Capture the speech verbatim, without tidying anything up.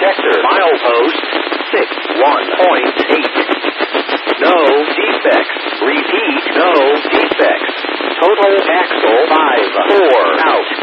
sector. Milepost six one point eight. No defects. Repeat, no defects. Total axle five four out.